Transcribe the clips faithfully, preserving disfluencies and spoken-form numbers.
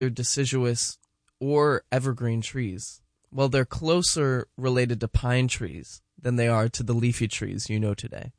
they're deciduous or evergreen trees. Well, they're closer related to pine trees than they are to the leafy trees you know today.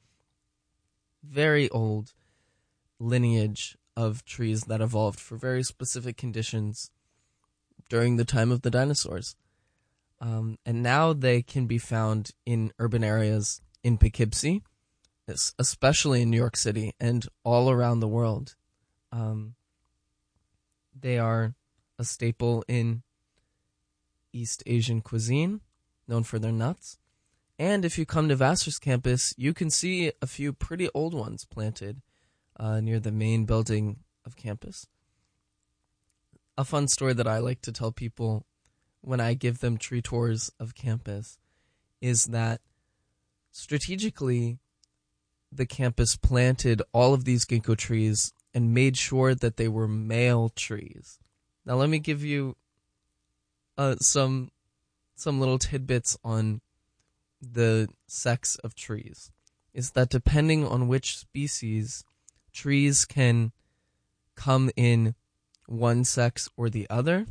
Very old lineage of trees that evolved for very specific conditions during the time of the dinosaurs. Um, and now they can be found in urban areas in Poughkeepsie, especially in New York City and all around the world. Um, they are a staple in East Asian cuisine, known for their nuts. And if you come to Vassar's campus, you can see a few pretty old ones planted uh, near the main building of campus. A fun story that I like to tell people when I give them tree tours of campus is that strategically the campus planted all of these ginkgo trees and made sure that they were male trees. Now let me give you uh, some some little tidbits on the sex of trees. Is that depending on which species, trees can come in one sex or the other,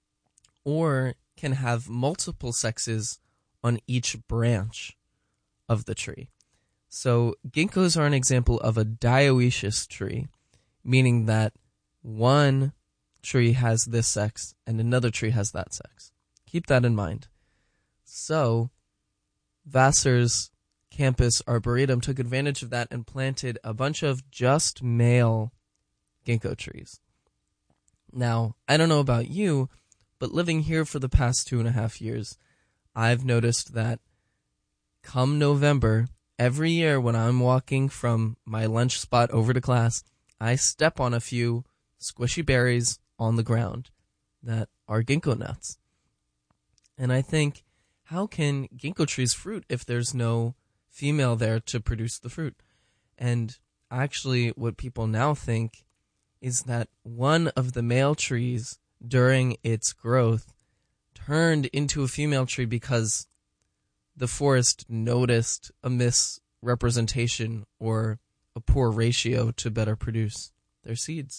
or can have multiple sexes on each branch of the tree. So ginkgos are an example of a dioecious tree, meaning that one tree has this sex and another tree has that sex. Keep that in mind. So Vassar's campus Arboretum took advantage of that and planted a bunch of just male ginkgo trees. Now, I don't know about you, but living here for the past two and a half years, I've noticed that come November, every year when I'm walking from my lunch spot over to class, I step on a few squishy berries on the ground that are ginkgo nuts. And I think, how can ginkgo trees fruit if there's no female there to produce the fruit? And actually, what people now think is that one of the male trees during its growth turned into a female tree because the forest noticed a misrepresentation or a poor ratio to better produce their seeds.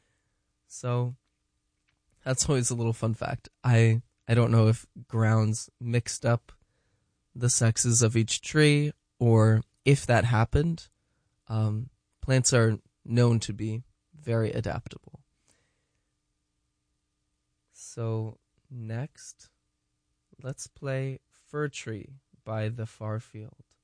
So that's always a little fun fact. I I don't know if grounds mixed up the sexes of each tree or if that happened. Um, plants are known to be very adaptable. So next, let's play Fir Tree by The Far Field.